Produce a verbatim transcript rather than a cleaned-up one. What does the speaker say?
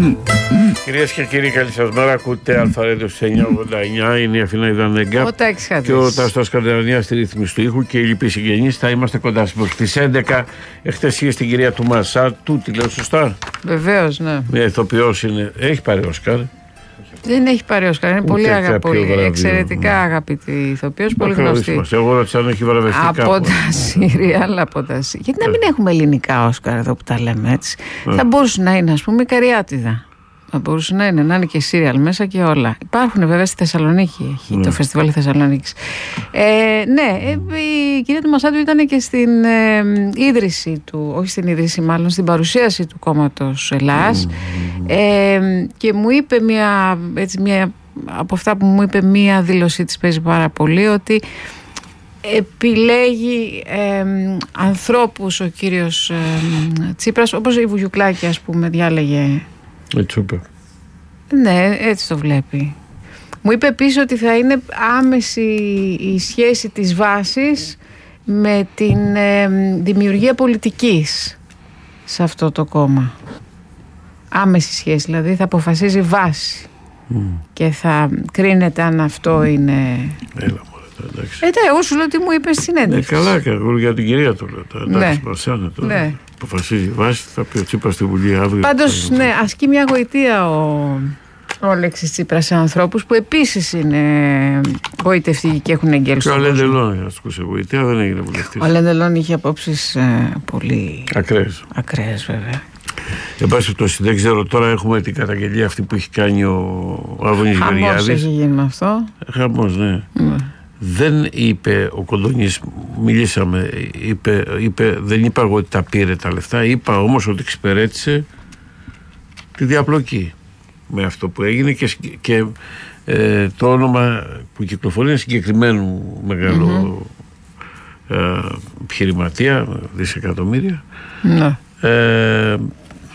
Κυρίες και κύριοι, καλή σας μέρα. Ακούτε Αλφαρέντο στις εννιά ογδόντα εννιά. Είναι η Αθηνά Ιδανέγκα και ο Τάστας Καρδανιάς στη ρύθμιση του ήχου και οι λοιποί συγγενείς. Θα είμαστε κοντά στις έντεκα. Εχθές είχε στην κυρία του Μασάτου. Τι λέω σωστά? Βεβαίως, ναι. Μια ηθοποιός είναι. Έχει πάρει Όσκαρ. Δεν έχει πάρει Όσκαρ. Είναι πολύ αγαπητή. Εξαιρετικά αγαπητή ηθοποιός. Πολύ γνωστή. Εγώ ρώτησα αν έχει βραβευτεί από κάπου. τα σύριαλ, από τα σι- Γιατί να μην έχουμε ελληνικά Όσκαρ εδώ που τα λέμε έτσι. Θα μπορούσε να είναι, ας πούμε, η Καριάτιδα. Θα μπορούσε να είναι, να είναι και σύριαλ μέσα και όλα. Υπάρχουν βέβαια στη Θεσσαλονίκη, έχει Ναι. το Φεστιβάλ Θεσσαλονίκης. Ε, ναι, ε, η κυρία του Μασάτου ήταν και στην ε, ίδρυση του, όχι στην ίδρυση μάλλον, στην παρουσίαση του κόμματος Ελλάς. Ε, και μου είπε μια, έτσι, μια, από αυτά που μου είπε μια δήλωσή της παίζει πάρα πολύ, ότι επιλέγει ε, ανθρώπους ο κύριος ε, Τσίπρας, όπως η Βουγιουκλάκη, ας πούμε, διάλεγε. Έτσι είπε. Ναι, έτσι το βλέπει. Μου είπε επίσης ότι θα είναι άμεση η σχέση της βάσης με την ε, δημιουργία πολιτικής σε αυτό το κόμμα. Άμεση σχέση, δηλαδή θα αποφασίζει βάση mm. και θα κρίνεται αν αυτό είναι... Έλα μωρέ, εντάξει. Ε, εγώ σου λέω τι μου είπε στην συνέντευξη. Ναι, καλά, και εγώ για την κυρία του λέω. Εντάξει, Ναι. μασάνε τώρα. Ναι. Αποφασίζει βάση, θα πει ο Τσίπρας στη Βουλή αύριο. Πάντως, ναι, ασκεί μια γοητεία ο, ο Αλέξης Τσίπρας σε ανθρώπους που επίσης είναι γοητευτικοί και έχουν εγγέλους. Και ο Αλέν Ντελόν ασκούσε γοητεία, δεν έγινε βουλευτής. Ο Αλέν Ντελόν είχε απόψεις ε, πολύ Ακραίες. ακραίες, βέβαια. Εν πάση περιπτώσει, δεν ξέρω, τώρα έχουμε την καταγγελία αυτή που έχει κάνει ο Άδωνης Χαμός Γεωργιάδης. έχει γίνει με αυτό. Χαμός, ναι. Ναι. Δεν είπε ο Κοντονής, μιλήσαμε, είπε, είπε, δεν είπα εγώ ότι τα πήρε τα λεφτά, είπα όμως ότι εξυπηρέτησε τη διαπλοκή με αυτό που έγινε και, συγκ- και ε, το όνομα που κυκλοφορεί είναι συγκεκριμένου μεγάλου mm-hmm. ε, επιχειρηματία, δισεκατομμύρια. Ναι. Ε,